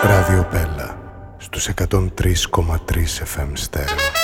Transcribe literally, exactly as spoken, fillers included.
Ράδιο Πέλα στους εκατόν τρία κόμμα τρία εφ εμ στέρεο.